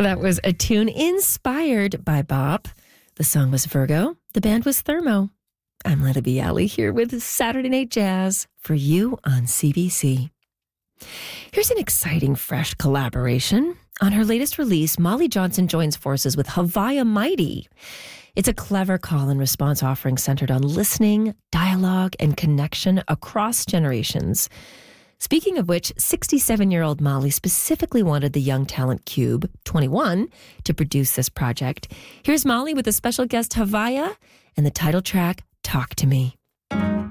That was a tune inspired by Bop. The song was Virgo. The band was Thermo. I'm Lena Bialy here with Saturday Night Jazz for you on CBC. Here's an exciting, fresh collaboration. On her latest release, Molly Johnson joins forces with Havaya Mighty. It's a clever call and response offering centered on listening, dialogue, and connection across generations. Speaking of which, 67-year-old Molly specifically wanted the Young Talent Cube, 21, to produce this project. Here's Molly with a special guest, Havaya, and the title track, Talk to Me.